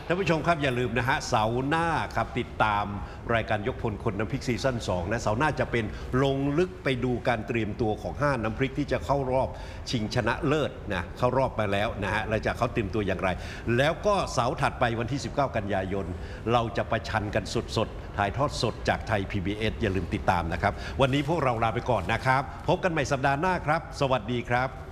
ท่านผู้ชมครับอย่าลืมนะฮะเสาร์หน้าครับติดตามรายการยกพลคนน้ำพริกซีซั่น2นะเสาร์หน้าจะเป็นลงลึกไปดูการเตรียมตัวของ5น้ำพริกที่จะเข้ารอบชิงชนะเลิศนะเข้ารอบไปแล้วนะฮะเราจะเขาเตรียมตัวอย่างไรแล้วก็เสาร์ถัดไปวันที่19กันยายนเราจะประชันกันสดๆถ่ายทอดสดจากไทย PBS อย่าลืมติดตามนะครับวันนี้พวกเราลาไปก่อนนะครับพบกันใหม่สัปดาห์หน้าครับสวัสดีครับ